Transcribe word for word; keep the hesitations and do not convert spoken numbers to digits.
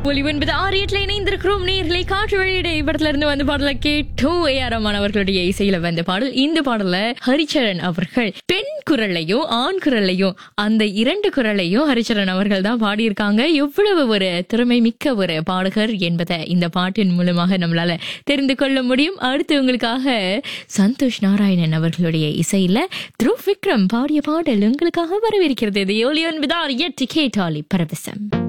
ஒலிவன்பது ஆரியட்ல இணைந்திருக்கிறோம் நேர்களை காற்று வெளியிட படத்துல இருந்து வந்த பாடல கேட்டோம். ஏஆரமான அவர்களுடைய இசையில வந்த பாடல். இந்த பாடல ஹரிச்சரன் அவர்கள் பெண் குரலையும் ஆண் குரலையும் அந்த இரண்டு குரலையும் ஹரிச்சரன் அவர்கள் தான் பாடியிருக்காங்க. எவ்வளவு ஒரு திறமை மிக்க ஒரு பாடகர் என்பதை இந்த பாட்டின் மூலமாக நம்மளால தெரிந்து கொள்ள முடியும். அடுத்து உங்களுக்காக சந்தோஷ் நாராயணன் அவர்களுடைய இசையில த்ருவ் விக்ரம் பாடிய பாடல் உங்களுக்காக வரவிருக்கிறது. இது ஒலிவன்பது ஆரியட் கேட்டாலி பரவசம்.